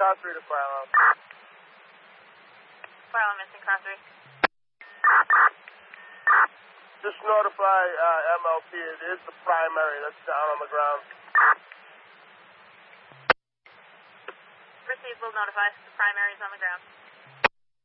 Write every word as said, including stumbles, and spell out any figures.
car three to fire alarm. Fire alarm missing, car three. Just notify uh, M L P. It is the primary that's down on the ground. Received, will notify. The primary is on the ground.